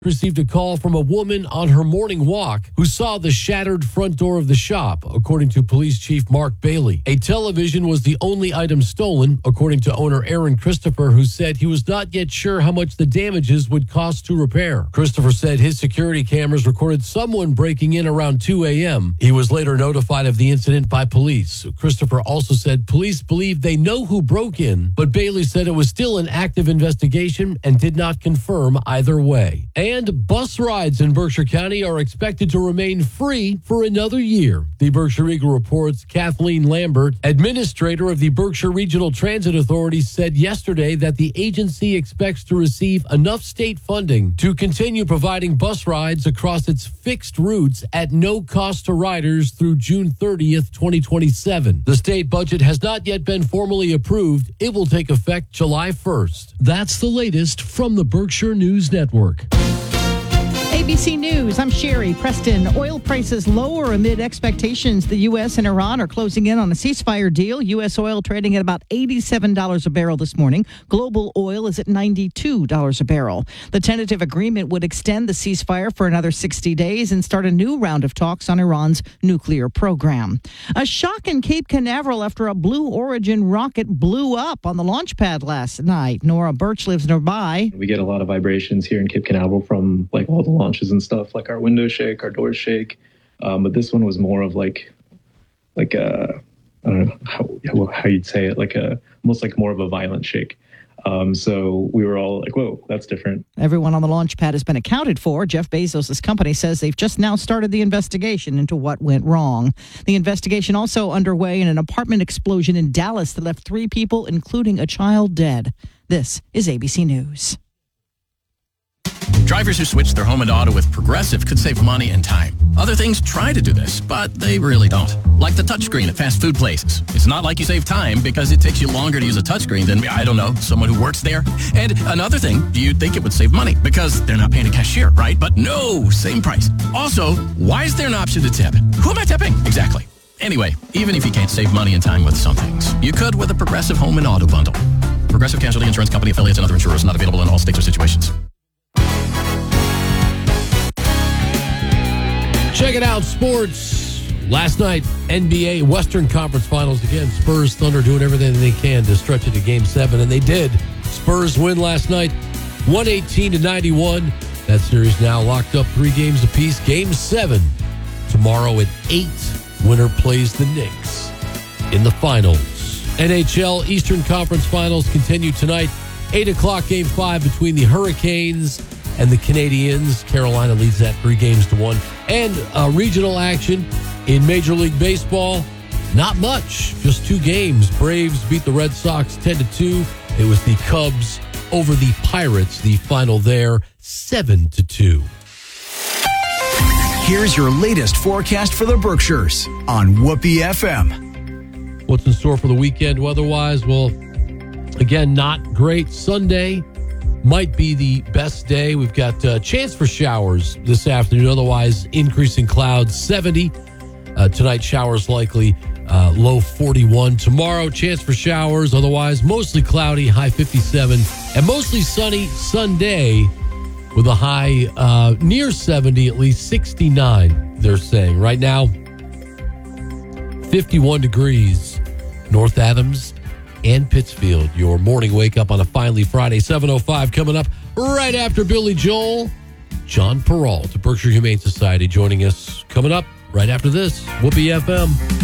received a call from a woman on her morning walk who saw the shattered front door of the shop, according to Police Chief Mark Bailey. A television was the only item stolen, according to owner Aaron Christopher, who said he was not yet sure how much the damages would cost to repair. Christopher said his security cameras recorded someone breaking in around 2 a.m. He was later notified of the incident by police. Christopher also said police believe they know who broke in, but Bailey said it was still an active investigation and did not confirm either way. And bus rides in Berkshire County are expected to remain free for another year. The Berkshire Eagle reports Kathleen Lambert, administrator of the Berkshire Regional Transit Authority, said yesterday that the agency expects to receive enough state funding to continue providing bus rides across its fixed routes at no cost to riders through June 30th, 2027. The state budget has not yet been formally approved. It will take effect July 1st. That's the latest from the Berkshire News Network. ABC News, I'm Sherry Preston. Oil prices lower amid expectations the U.S. and Iran are closing in on a ceasefire deal. U.S. oil trading at about $87 a barrel this morning. Global oil is at $92 a barrel. The tentative agreement would extend the ceasefire for another 60 days and start a new round of talks on Iran's nuclear program. A shock in Cape Canaveral after a Blue Origin rocket blew up on the launch pad last night. Nora Birch lives nearby. We get a lot of vibrations here in Cape Canaveral from all the launches and stuff, like our windows shake, our doors shake. But this one was more of like a, I don't know how you'd say it, almost like more of a violent shake. So we were all like, whoa, that's different. Everyone on the launch pad has been accounted for. Jeff Bezos' company says they've just now started the investigation into what went wrong. The investigation also underway in an apartment explosion in Dallas that left 3 people, including a child, dead. This is ABC News. Drivers who switch their home and auto with Progressive could save money and time. Other things try to do this, but they really don't. Like the touchscreen at fast food places. It's not like you save time because it takes you longer to use a touchscreen than, I don't know, someone who works there. And another thing, you'd think it would save money because they're not paying a cashier, right? But no, same price. Also, why is there an option to tip? Who am I tipping? Exactly. Anyway, even if you can't save money and time with some things, you could with a Progressive home and auto bundle. Progressive Casualty Insurance Company affiliates and other insurers, not available in all states or situations. Check it out, sports. Last night, NBA Western Conference Finals again. Spurs, Thunder doing everything they can to stretch it to Game 7, and they did. Spurs win last night, 118-91. That series now locked up 3 games apiece. Game 7 tomorrow at 8. Winner plays the Knicks in the finals. NHL Eastern Conference Finals continue tonight. 8 o'clock, Game 5 between the Hurricanes and the Canadiens. Carolina leads that 3-1. And regional action in Major League Baseball. Not much, just 2 games. Braves beat the Red Sox 10-2. It was the Cubs over the Pirates. The final there, 7-2. Here's your latest forecast for the Berkshires on Whoopee FM. What's in store for the weekend weather-wise? Well, again, not great. Sunday might be the best day. We've got a chance for showers this afternoon. Otherwise, increasing clouds, 70. Tonight, showers likely, low 41. Tomorrow, chance for showers. Otherwise, mostly cloudy, high 57. And mostly sunny Sunday with a high near 70, at least 69, they're saying. Right now, 51 degrees, North Adams and Pittsfield. Your morning wake up on a finally Friday, 7:05 coming up right after Billy Joel. John Peralta, Berkshire Humane Society, joining us coming up right after this. Whoopee FM.